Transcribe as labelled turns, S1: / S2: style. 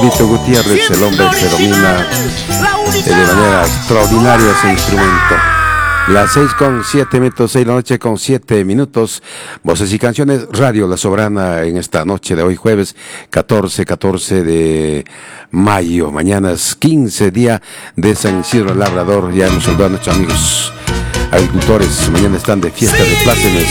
S1: Lito Gutiérrez, el hombre que domina de manera extraordinaria ese instrumento. Las 6:07, 6 de la noche con 7 minutos. Voces y canciones, Radio La Soberana en esta noche de hoy, jueves 14 de mayo. Mañana es 15 día de San Isidro Labrador. Ya hemos saludado a nuestros amigos agricultores. Mañana están de fiesta de plácemes.